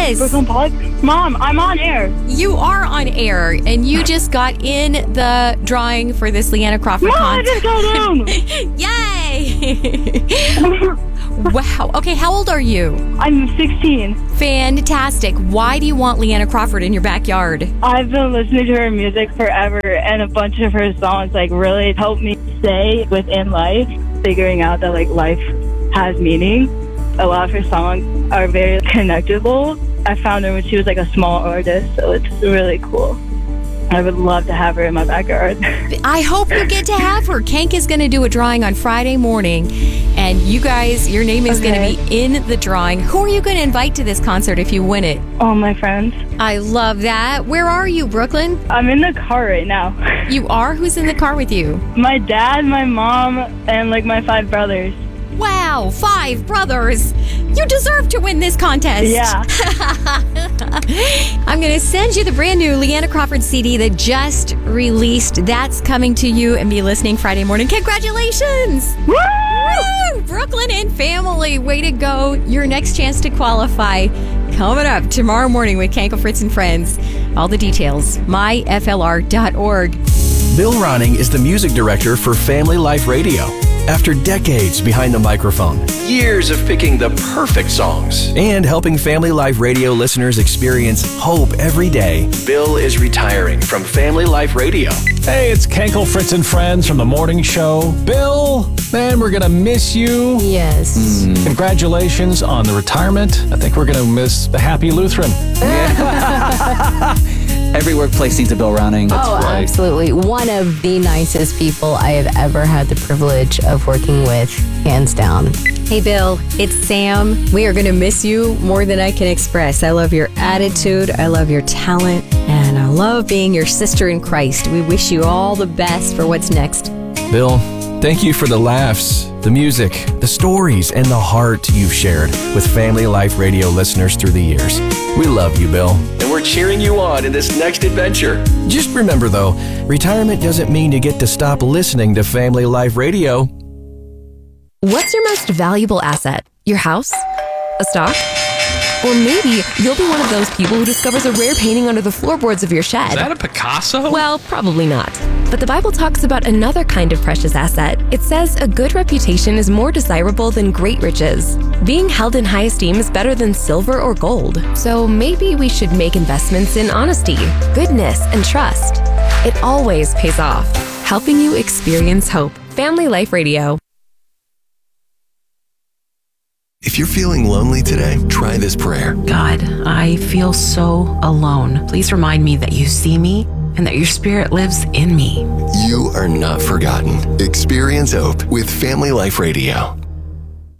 Yes. Brooklyn Pollock? Mom, I'm on air. You are on air, and you just got in the drawing for this Leanna Crawford Mom, I just contest. got in. Yay! Wow. Okay, how old are you? I'm 16. Fantastic. Why do you want Leanna Crawford in your backyard? I've been listening to her music forever, and a bunch of her songs really helped me stay within life, figuring out that life has meaning. A lot of her songs are very connectable. I found her when she was a small artist, so it's really cool. I would love to have her in my backyard. I hope you get to have her. Kank is going to do a drawing on Friday morning, and you guys, your name is going to be in the drawing. Who are you going to invite to this concert if you win it? All my friends. I love that. Where are you, Brooklyn? I'm in the car right now. You are? Who's in the car with you? My dad, my mom, and my 5 brothers. Wow, 5 brothers. You deserve to win this contest. Yeah. I'm going to send you the brand new Leanna Crawford CD that just released. That's coming to you, and be listening Friday morning. Congratulations. Woo! Woo! Brooklyn and family, way to go. Your next chance to qualify coming up tomorrow morning with Kank, Fritz, and Friends. All the details, myflr.org. Bill Ronning is the music director for Family Life Radio. After decades behind the microphone, years of picking the perfect songs, and helping Family Life Radio listeners experience hope every day, Bill is retiring from Family Life Radio. Hey, it's Kank, Fritz, and Friends from the morning show. Bill, man, we're going to miss you. Yes. Congratulations on the retirement. I think we're going to miss the Happy Lutheran. Every workplace needs a Bill Ronning. Right. Absolutely. One of the nicest people I have ever had the privilege of working with, hands down. Hey, Bill, it's Sam. We are going to miss you more than I can express. I love your attitude. I love your talent. And I love being your sister in Christ. We wish you all the best for what's next. Bill, thank you for the laughs, the music, the stories, and the heart you've shared with Family Life Radio listeners through the years. We love you, Bill, and we're cheering you on in this next adventure. Just remember, though, retirement doesn't mean you get to stop listening to Family Life Radio. What's your most valuable asset? Your house? A stock? Or maybe you'll be one of those people who discovers a rare painting under the floorboards of your shed. Is that a Picasso? Well, probably not. But the Bible talks about another kind of precious asset. It says a good reputation is more desirable than great riches. Being held in high esteem is better than silver or gold. So maybe we should make investments in honesty, goodness, and trust. It always pays off, helping you experience hope. Family Life Radio. If you're feeling lonely today, try this prayer. God, I feel so alone. Please remind me that you see me and that your spirit lives in me. You are not forgotten. Experience hope with Family Life Radio.